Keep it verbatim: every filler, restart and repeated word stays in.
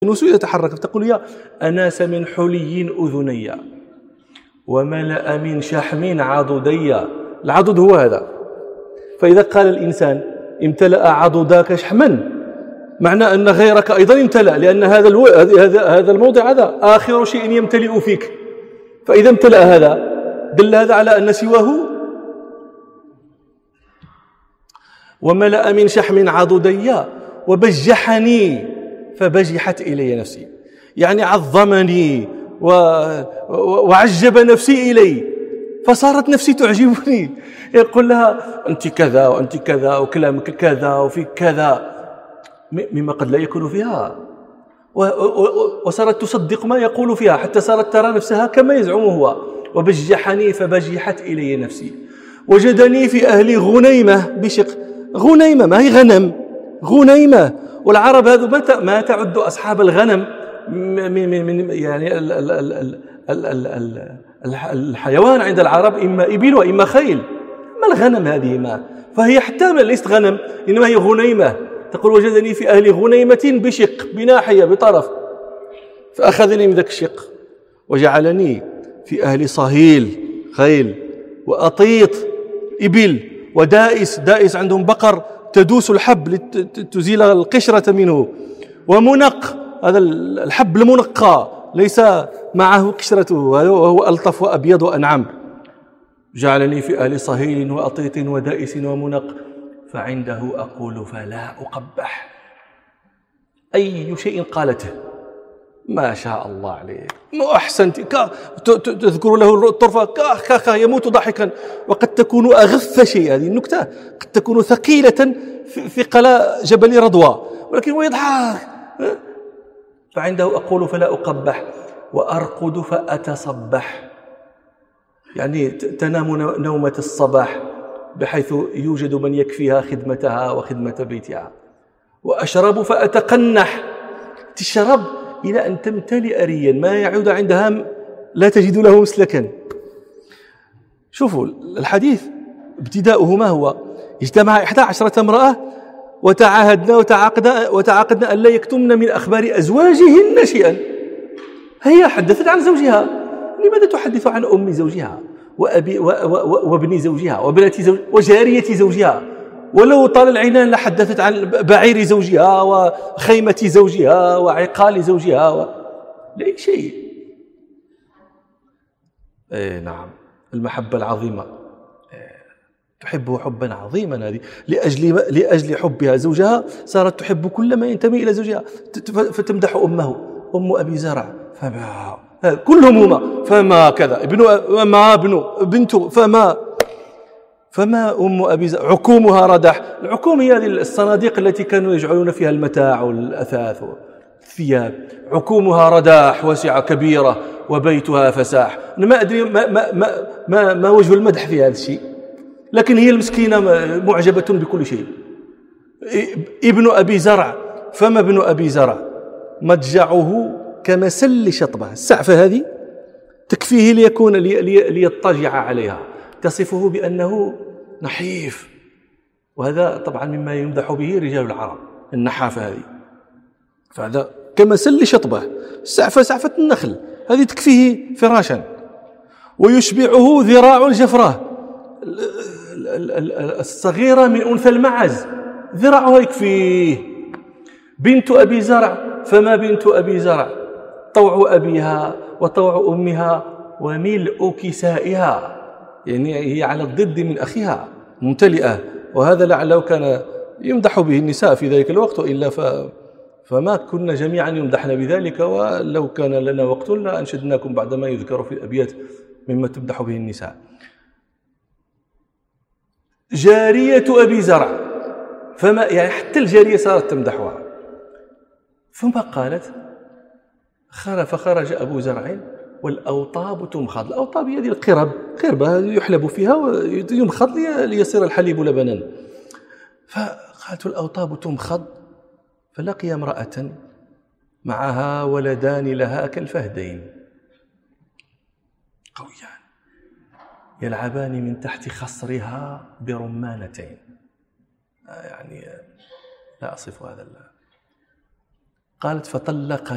النسوء يتحرك فتقول يا أناس من حلي أذني وملأ من شحم عضدي. العضد هو هذا. فإذا قال الإنسان امتلأ عضداك شحما معنى أن غيرك أيضا امتلأ، لأن هذا الو... هذا هذا الموضع هذا آخر شيء يمتلئ فيك. فإذا امتلأ هذا دل هذا على أن سواه. وملأ من شحم عضدي وبجحني فبجحت إلي نفسي، يعني عظمني و... وعجب نفسي إلي، فصارت نفسي تعجبني. يقول لها أنت كذا وأنت كذا وكلامك كذا وفي كذا مما قد لا يكون فيها، و... و... وصارت تصدق ما يقول فيها حتى صارت ترى نفسها كما يزعم هو. وبجحني فبجحت إلي نفسي. وجدني في أهل غنيمة بشق. غنيمة ما هي غنم، غنيمة. والعرب هذو ما تعد أصحاب الغنم من من يعني ال ال ال ال ال ال الحيوان عند العرب إما إبل وإما خيل. ما الغنم هذه؟ ما فهي حتى ليست غنم إنما هي غنيمة. تقول وجدني في أهل غنيمة بشق، بناحية بطرف، فأخذني من ذاك الشق وجعلني في أهل صهيل خيل وأطيط إبل ودائس، دائس عندهم بقر تدوس الحب لتزيل القشرة منه، ومنق، هذا الحب المنقى ليس معه قشرته وهو ألطف وأبيض وأنعم. جعلني في أهل صهيل وأطيط ودائس ومنق فعنده أقول فلا أقبح. أي شيء قالته ما شاء الله عليك، ما أحسنت، تذكر له الطرفة كا كا يموت ضحكا. وقد تكون أغث شيء، هذه النكتة قد تكون ثقيلة في قلاء جبل رضوى، ولكن هو يضحك. فعنده أقول فلا أقبح وأرقد فأتصبح، يعني تنام نومة الصباح بحيث يوجد من يكفيها خدمتها وخدمة بيتها. وأشرب فأتقنح، تشرب إلى أن تمتلئ ريا ما يعود عندها لا تجد له مسلكا. شوفوا الحديث ابتداؤه ما هو؟ اجتمع إحدى عشرة امرأة وتعاهدنا وتعاقدنا وتعاقدنا أن لا يكتمن من أخبار أزواجهن شيئا. هي حدثت عن زوجها، لماذا تحدث عن أم زوجها وأبي وابن زوجها وابنة زوج وجارية زوجها؟ ولو طال العنان لحدثت عن بعير زوجها وخيمة زوجها وعقال زوجها و... لا شيء. ايه نعم، المحبة العظيمة تحبه حبا عظيما، هذه لأجل لأجل حبها زوجها صارت تحب كل ما ينتمي إلى زوجها. فتمدح أمه، أم أبي زرع فما كلهم هما فما كذا، ابن ما ابن بنته فما فما أم أبي زرع عكومها ردح. العكوم هي هذه الصناديق التي كانوا يجعلون فيها المتاع والأثاث والثياب. عكومها رداح واسعة كبيرة وبيتها فساح. أنا ما أدري ما, ما, ما, ما, ما وجه المدح في هذا الشيء، لكن هي المسكينة معجبة بكل شيء. ابن أبي زرع فما ابن أبي زرع مضجعه كمسل شطبة. السعفة هذه تكفيه ليكون لي ليضطجع عليها، تصفه بأنه نحيف، وهذا طبعا مما يمدح به رجال العرب، النحافة هذه. فهذا كمسل شطبة، السعفة سعفة النخل هذه تكفيه فراشا. ويشبعه ذراع الجفرة الصغيرة من أنثى المعز، ذراعها يكفيه. بنت أبي زرع فما بنت أبي زرع طوع أبيها وطوع أمها وملء كسائها، يعني هي على الضد من أخيها ممتلئة. وهذا لعله كان يمدح به النساء في ذلك الوقت، وإلا ف... فما كنا جميعا يمدحنا بذلك. ولو كان لنا وقت لأنشدناكم بعد ما يذكر في الأبيات مما تمدح به النساء. جارية أبي زرع فما، يعني حتى الجارية صارت تمدحها. ثم قالت فخرج أبو زرع والأوطاب تمخض. الأوطاب هي هذه القرب، قربة يحلب فيها ويمخض ليصير الحليب لبنا. فقالت الأوطاب تمخض فلقي امرأة معها ولدان لها كالفهدين قويان يلعبان من تحت خصرها برمانتين. يعني لا أصف هذا. قالت فطلق